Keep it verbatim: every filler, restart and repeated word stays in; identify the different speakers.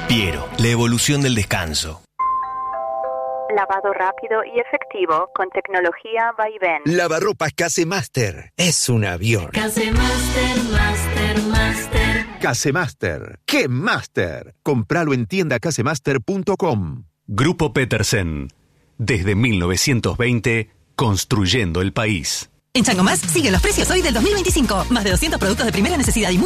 Speaker 1: Piero, la evolución del descanso.
Speaker 2: Lavado rápido y efectivo con tecnología Vaivén.
Speaker 3: Lavarropas Casemaster. Es un avión.
Speaker 4: Casemaster, Master, Master.
Speaker 3: Casemaster. ¡Qué Master! Compralo en tienda casemaster punto com.
Speaker 5: Grupo Petersen. Desde mil novecientos veinte, construyendo el país.
Speaker 6: En Chango Más siguen los precios hoy del dos mil veinticinco. Más de doscientos productos de primera necesidad y